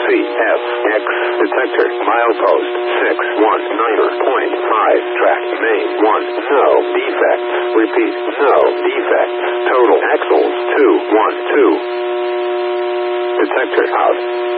CF, X, detector, milepost, 619.5, track, main, 1, no defects, repeat, no defects, total axles, 212, detector out.